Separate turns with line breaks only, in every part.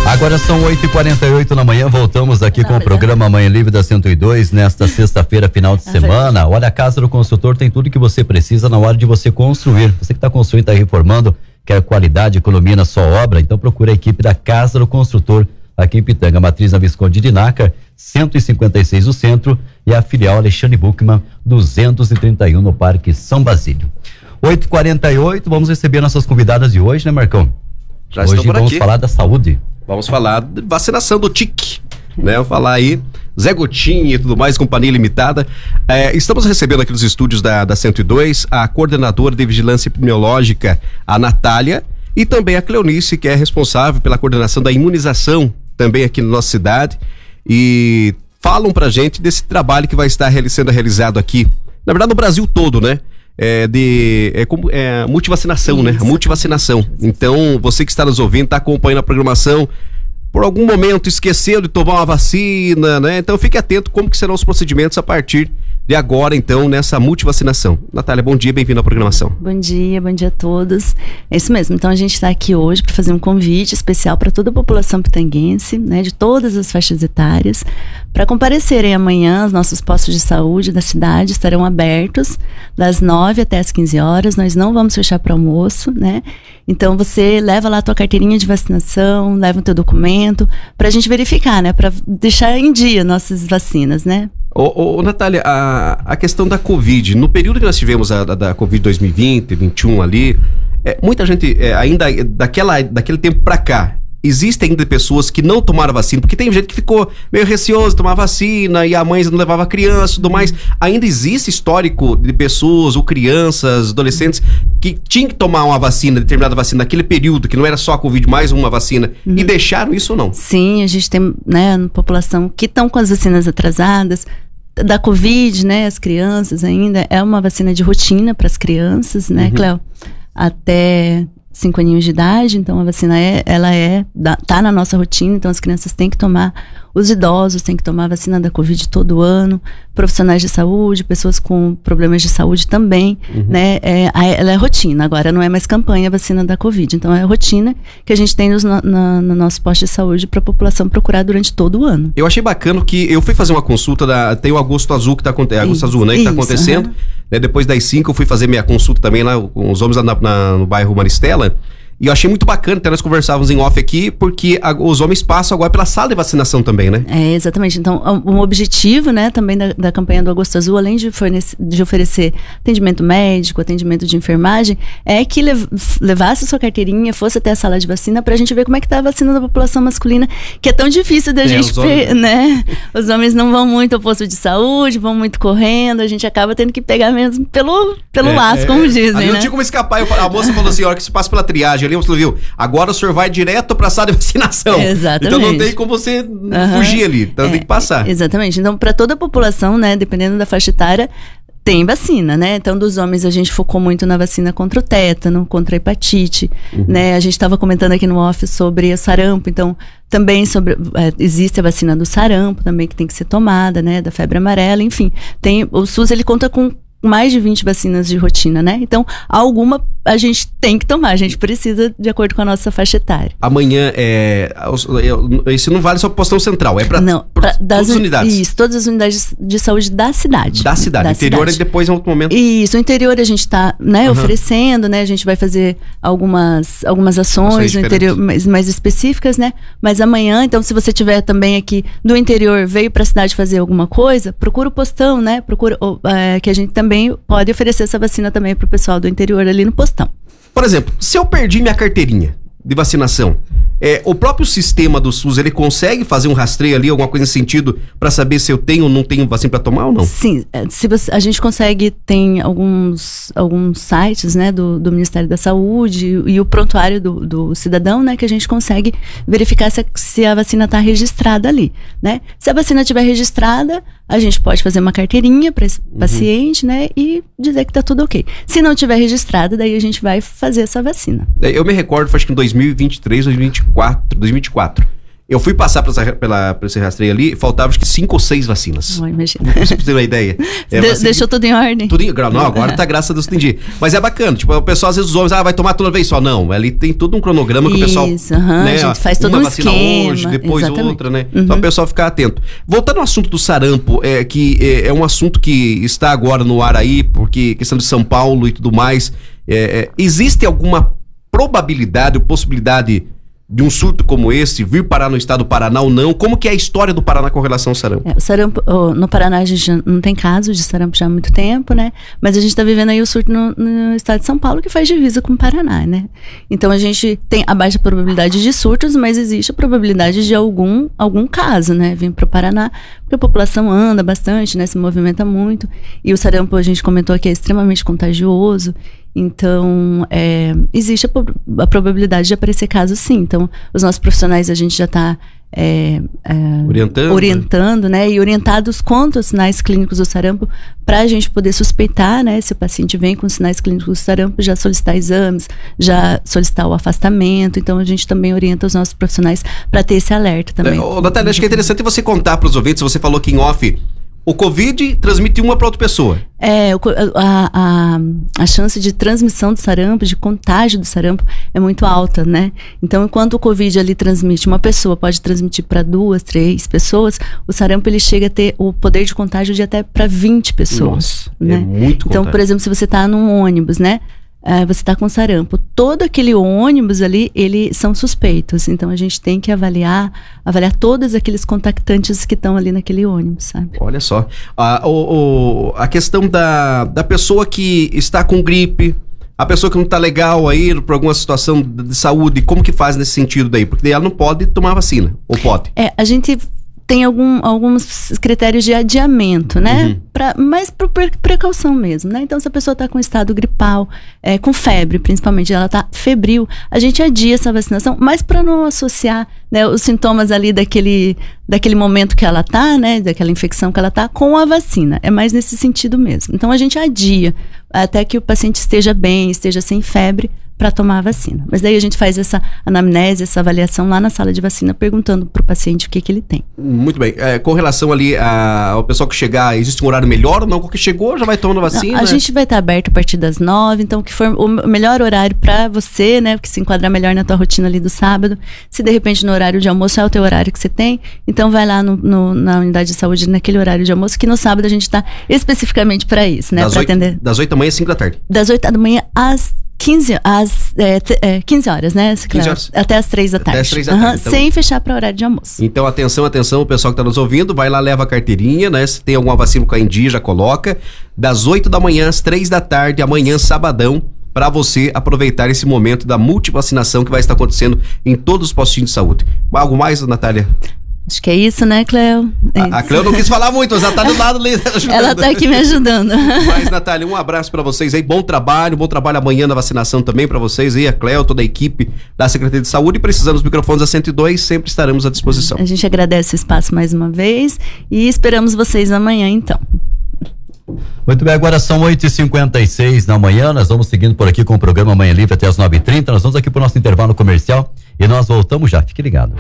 Agora são 8h48 da manhã, voltamos aqui com o programa Manhã Livre da 102, nesta sexta-feira, final de semana. Olha, a Casa do Construtor tem tudo que você precisa na hora de você construir. Você que está construindo, está reformando, quer qualidade, economia na sua obra, então procure a equipe da Casa do Construtor, aqui em Pitanga, matriz na Visconde de Nácar, 156 no centro, e a filial Alexandre Buchmann, 231 no Parque São Basílio. 8h48, vamos receber nossas convidadas de hoje, né, Marcão?
Já
hoje
por
vamos
aqui.
falar da saúde.
Vamos falar de vacinação do tique, né? Vou falar aí, Zé Gotinha e tudo mais, Companhia Limitada. Estamos recebendo aqui nos estúdios da 102 a coordenadora de vigilância epidemiológica, a Natália, e também a Cleonice, que é responsável pela coordenação da imunização também aqui na nossa cidade, e falam pra gente desse trabalho que vai estar sendo realizado aqui, na verdade no Brasil todo, né? Multivacinação, isso, né? A multivacinação. Então, você que está nos ouvindo, está acompanhando a programação, por algum momento esqueceu de tomar uma vacina, né? Então fique atento como que serão os procedimentos a partir de agora, então, nessa multivacinação. Natália, bom dia, bem-vindo à programação.
Bom dia a todos. É isso mesmo, então a gente está aqui hoje para fazer um convite especial para toda a população pitanguense, né, de todas as faixas etárias, para comparecerem amanhã. Os nossos postos de saúde da cidade estarão abertos das 9 até as 15 horas, nós não vamos fechar para almoço, né? Então você leva lá a tua carteirinha de vacinação, leva o teu documento, para a gente verificar, né, para deixar em dia nossas vacinas, né?
Natália, a questão da Covid, no período que nós tivemos da Covid 2020, 2021 ali, muita gente ainda daquele tempo pra cá, existem ainda pessoas que não tomaram vacina, porque tem gente que ficou meio receoso de tomar vacina e a mãe não levava a criança e tudo mais. Ainda existe histórico de pessoas ou crianças, adolescentes que tinham que tomar uma vacina, determinada vacina, naquele período, que não era só a Covid, mais uma vacina, e deixaram isso ou não?
Sim, a gente tem, né, população que estão com as vacinas atrasadas, da Covid, né, as crianças ainda, é uma vacina de rotina para as crianças, né, Cléo? Até 5 aninhos de idade, então a vacina tá na nossa rotina, então as crianças têm que tomar, os idosos têm que tomar a vacina da Covid todo ano, profissionais de saúde, pessoas com problemas de saúde também, né, ela é rotina, agora não é mais campanha a vacina da Covid, então é a rotina que a gente tem no nosso posto de saúde para a população procurar durante todo o ano.
Eu achei bacana que eu fui fazer uma consulta, tem o Agosto Azul que tá acontecendo, Agosto Azul, né, que tá acontecendo, né, depois das 5 eu fui fazer minha consulta também lá com os homens lá no bairro Maristela. E eu achei muito bacana, até nós conversávamos em off aqui, porque os homens passam agora pela sala de vacinação também, né?
Exatamente. Então, um objetivo, né, também da campanha do Agosto Azul, além de oferecer atendimento médico, atendimento de enfermagem, é que levasse sua carteirinha, fosse até a sala de vacina, pra gente ver como é que tá a vacina da população masculina, que é tão difícil da gente, né? Os homens não vão muito ao posto de saúde, vão muito correndo, a gente acaba tendo que pegar mesmo pelo laço, como dizem,
ali
né?
Não tinha como escapar. A moça falou assim, a hora que você passa pela triagem, você viu? Agora o senhor vai direto pra sala de vacinação.
Exatamente.
Então não tem como você fugir ali, então tem que passar.
Exatamente. Então, para toda a população, né, dependendo da faixa etária, tem vacina, né? Então, dos homens a gente focou muito na vacina contra o tétano, contra a hepatite, né? A gente estava comentando aqui no off sobre o sarampo, então também existe a vacina do sarampo também que tem que ser tomada, né? Da febre amarela, enfim. O SUS, ele conta com mais de 20 vacinas de rotina, né? Então, alguma a gente tem que tomar, a gente precisa de acordo com a nossa faixa etária.
Amanhã, isso não vale só para o postão central, é para todas as unidades?
Isso, todas as unidades de saúde da cidade.
Da cidade, o interior é depois em outro momento?
Isso, o interior a gente está, né, oferecendo, né? A gente vai fazer algumas ações no interior mais específicas, né? Mas amanhã, então, se você tiver também aqui do interior, veio para a cidade fazer alguma coisa, procura o postão, né? Que a gente também pode oferecer essa vacina também para o pessoal do interior ali no postão.
Por exemplo, se eu perdi minha carteirinha de vacinação, o próprio sistema do SUS, ele consegue fazer um rastreio ali, alguma coisa nesse sentido, para saber se eu tenho ou não tenho vacina para tomar ou não?
Sim, a gente consegue, tem alguns sites, né, do Ministério da Saúde e o prontuário do cidadão, né, que a gente consegue verificar se a vacina está registrada ali, né? Se a vacina estiver registrada, a gente pode fazer uma carteirinha para esse paciente, né, e dizer que está tudo ok. Se não estiver registrada, daí a gente vai fazer essa vacina.
Eu me recordo, acho que em 2023, 2024, Eu fui passar por esse rastreio ali, faltavam acho que 5 ou 6 vacinas.
Imagina.
Pra você ter uma ideia.
Deixou tudo em ordem?
Tudo em ordem. Não, agora tá, graças a Deus, entendi. Mas é bacana, tipo, o pessoal às vezes os homens, vai tomar toda vez só. Não, ali tem todo um cronograma que o pessoal...
né, a gente faz todo um esquema.
Uma vacina hoje, depois
exatamente.
outra, né? Então o pessoal ficar atento. Voltando ao assunto do sarampo, que é um assunto que está agora no ar aí, porque questão de São Paulo e tudo mais, existe alguma probabilidade ou possibilidade de um surto como esse vir parar no estado do Paraná ou não? Como que é a história do Paraná com relação ao sarampo?
O sarampo, no Paraná a gente já não tem casos de sarampo já há muito tempo, né? Mas a gente está vivendo aí o surto no estado de São Paulo, que faz divisa com o Paraná, né? Então a gente tem a baixa probabilidade de surtos, mas existe a probabilidade de algum caso, né? Vir para o Paraná, porque a população anda bastante, né? Se movimenta muito. E o sarampo, a gente comentou que é extremamente contagioso. Então, existe a probabilidade de aparecer casos, sim. Então, os nossos profissionais, a gente já está orientando, né? E orientados quanto aos sinais clínicos do sarampo, para a gente poder suspeitar, né? Se o paciente vem com sinais clínicos do sarampo, já solicitar exames, já solicitar o afastamento. Então, a gente também orienta os nossos profissionais para ter esse alerta também.
Natália, acho que é interessante você contar para os ouvintes, você falou aqui em off, o Covid transmite uma para outra pessoa. A chance de transmissão do sarampo, de contágio do sarampo é muito alta, né? Então, enquanto o Covid ali transmite uma pessoa, pode transmitir para 2, 3 pessoas, o sarampo ele chega a ter o poder de contágio de até para 20 pessoas. Nossa,
né?
É muito
Então,
contágio.
por exemplo, se você está num ônibus, né? Você está com sarampo, todo aquele ônibus ali, eles são suspeitos, então a gente tem que avaliar todos aqueles contactantes que estão ali naquele ônibus, sabe?
Olha só, a questão da pessoa que está com gripe, a pessoa que não está legal aí por alguma situação de saúde, como que faz nesse sentido daí? Porque daí ela não pode tomar vacina, ou pode?
A gente tem alguns critérios de adiamento, né? Mas por precaução mesmo, né? Então, se a pessoa está com estado gripal, com febre, principalmente, ela está febril, a gente adia essa vacinação, mas para não associar, né, os sintomas ali daquele momento que ela está, né? Daquela infecção que ela está, com a vacina. É mais nesse sentido mesmo. Então, a gente adia até que o paciente esteja bem, esteja sem febre, para tomar a vacina. Mas daí a gente faz essa anamnese, essa avaliação lá na sala de vacina, perguntando para o paciente o que ele tem.
Muito bem. Com relação ali ao pessoal que chegar, existe um horário melhor ou não? Porque chegou, já vai tomando vacina?
Não, a gente vai estar aberto a partir das 9, então que for o melhor horário para você, né? Que se enquadrar melhor na tua rotina ali do sábado. Se de repente no horário de almoço é o teu horário que você tem, então vai lá na unidade de saúde naquele horário de almoço, que no sábado a gente está especificamente para isso, né? Para atender.
Das 8 da manhã às 5 da tarde.
Das 8 da manhã às 15 horas, né? 15 horas. Até às 3 da tarde.
Até às 3 da tarde. Então,
sem fechar para horário de almoço.
Então, atenção, o pessoal que está nos ouvindo, vai lá, leva a carteirinha, né? Se tem alguma vacina com a India, já coloca. Das 8 da manhã às 3 da tarde, amanhã, sabadão, para você aproveitar esse momento da multivacinação que vai estar acontecendo em todos os postinhos de saúde. Algo mais, Natália?
Acho que é isso, né, Cleo?
A Cleo não quis falar muito, mas ela tá do lado ali ajudando.
Ela tá aqui me ajudando.
Mas, Natália, um abraço pra vocês aí, bom trabalho amanhã na vacinação também pra vocês aí, a Cleo, toda a equipe da Secretaria de Saúde, e precisando dos microfones da 102, sempre estaremos à disposição.
A gente agradece o espaço mais uma vez e esperamos vocês amanhã, então.
Muito bem, agora são 8h56 da manhã, nós vamos seguindo por aqui com o programa Manhã Livre até as 9h30, nós vamos aqui pro nosso intervalo comercial e nós voltamos já, fique ligado.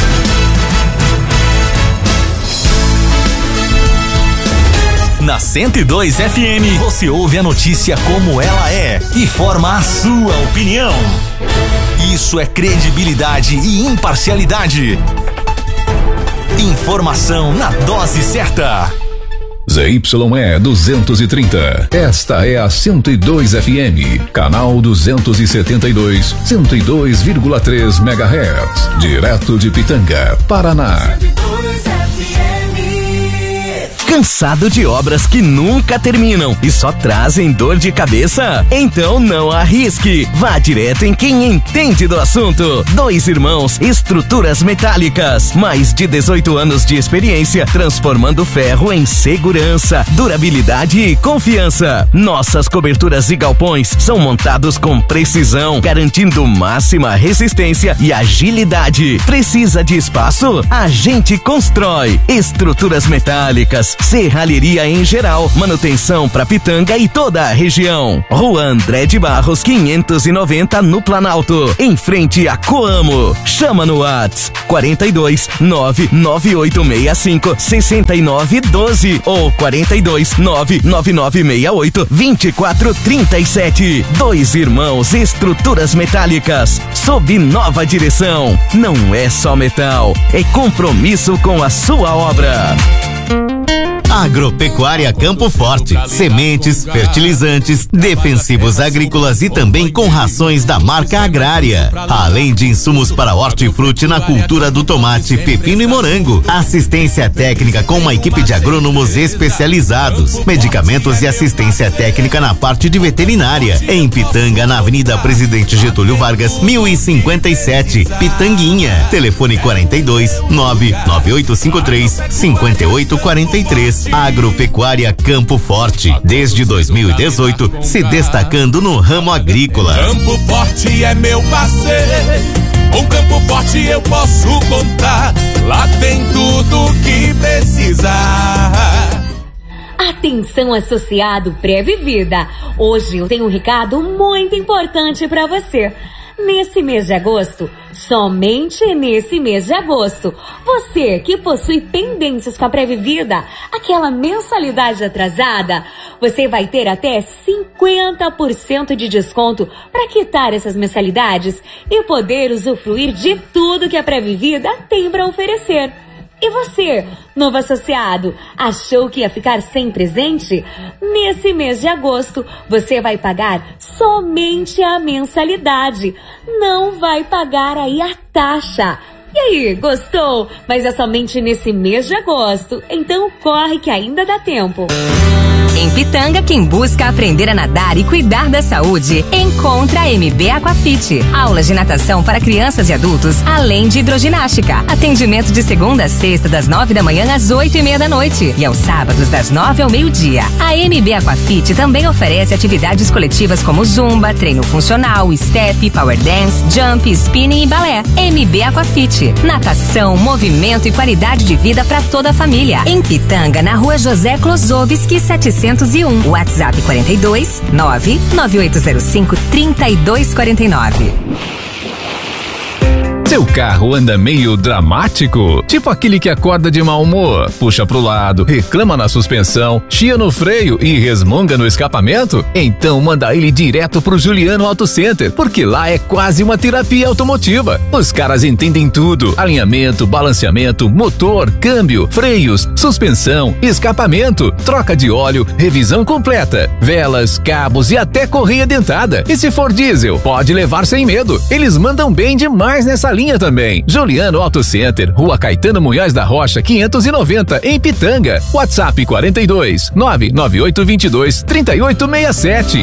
Na 102 FM, você ouve a notícia como ela é e forma a sua opinião. Isso é credibilidade e imparcialidade. Informação na dose certa.
ZYE 230. Esta é a 102 FM, canal 272, 102,3 MHz, direto de Pitanga, Paraná. 102 FM.
Cansado de obras que nunca terminam e só trazem dor de cabeça? Então não arrisque. Vá direto em quem entende do assunto. Dois Irmãos Estruturas Metálicas. Mais de 18 anos de experiência, transformando ferro em segurança, durabilidade e confiança. Nossas coberturas e galpões são montados com precisão, garantindo máxima resistência e agilidade. Precisa de espaço? A gente constrói. Estruturas Metálicas. serralheria em geral, manutenção para Pitanga e toda a região. Rua André de Barros 590 no Planalto, em frente a Coamo. Chama no WhatsApp 42 99865 6912 ou 42 99968 2437. Dois Irmãos Estruturas Metálicas, sob nova direção. Não é só metal, é compromisso com a sua obra.
Agropecuária Campo Forte, sementes, fertilizantes, defensivos agrícolas e também com rações da marca Agrária. Além de insumos para hortifruti na cultura do tomate, pepino e morango. Assistência técnica com uma equipe de agrônomos especializados. Medicamentos e assistência técnica na parte de veterinária. Em Pitanga, na Avenida Presidente Getúlio Vargas, 1057, Pitanguinha. Telefone 42 99853 5843. Agropecuária Campo Forte, desde 2018, se destacando no ramo agrícola.
Campo Forte é meu parceiro, com Campo Forte eu posso contar, lá tem tudo que precisar.
Atenção, associado Pré-Vida. Hoje eu tenho um recado muito importante para você. Nesse mês de agosto, somente nesse mês de agosto, você que possui pendências com a Pré-Vida, aquela mensalidade atrasada, você vai ter até 50% de desconto para quitar essas mensalidades e poder usufruir de tudo que a Pré-Vida tem para oferecer. E você, novo associado, achou que ia ficar sem presente? Nesse mês de agosto, você vai pagar somente a mensalidade. Não vai pagar aí a taxa. E aí, gostou? Mas é somente nesse mês de agosto. Então corre que ainda dá tempo.
Em Pitanga, quem busca aprender a nadar e cuidar da saúde, encontra a MB Aquafit. Aulas de natação para crianças e adultos, além de hidroginástica. Atendimento de segunda a sexta, das 9 da manhã às 8:30 da noite. E aos sábados, das 9 ao meio-dia. A MB Aquafit também oferece atividades coletivas como zumba, treino funcional, step, power dance, jump, spinning e balé. MB Aquafit. Natação, movimento e qualidade de vida para toda a família. Em Pitanga, na rua José Klosowski, 701. WhatsApp 42 99805 3249.
Seu carro anda meio dramático? Tipo aquele que acorda de mau humor, puxa pro lado, reclama na suspensão, chia no freio e resmunga no escapamento? Então manda ele direto pro Juliano Auto Center, porque lá é quase uma terapia automotiva. Os caras entendem tudo: alinhamento, balanceamento, motor, câmbio, freios, suspensão, escapamento, troca de óleo, revisão completa, velas, cabos e até correia dentada. E se for diesel, pode levar sem medo. Eles mandam bem demais nessa linha também. Juliano Auto Center, Rua Caetano Munhoz da Rocha, 590, em Pitanga. WhatsApp 42 99822 3867.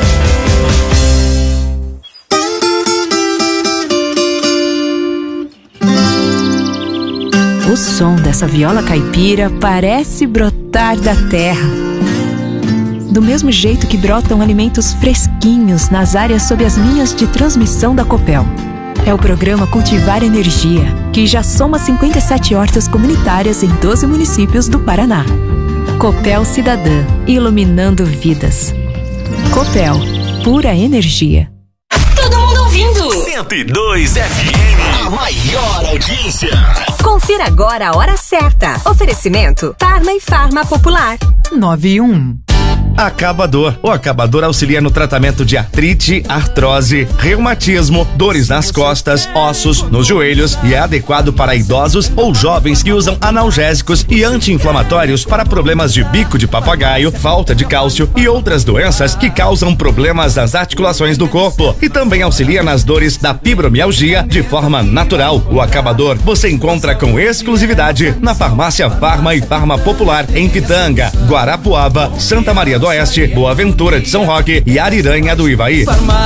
O som dessa viola caipira parece brotar da terra. Do mesmo jeito que brotam alimentos fresquinhos nas áreas sob as linhas de transmissão da Copel. É o programa Cultivar Energia, que já soma 57 hortas comunitárias em 12 municípios do Paraná. Copel Cidadã, iluminando vidas. Copel, pura energia.
Todo mundo ouvindo
102 FM, a maior audiência.
Confira agora a hora certa. Oferecimento Parma e Farma Popular
91.
Acabador. O Acabador auxilia no tratamento de artrite, artrose, reumatismo, dores nas costas, ossos, nos joelhos e é adequado para idosos ou jovens que usam analgésicos e anti-inflamatórios para problemas de bico de papagaio, falta de cálcio e outras doenças que causam problemas nas articulações do corpo. E também auxilia nas dores da fibromialgia de forma natural. O Acabador você encontra com exclusividade na Farmácia Farma e Farma Popular em Pitanga, Guarapuava, Santa Maria do Oeste, Boa Ventura de São Roque e Ariranha do Ivaí.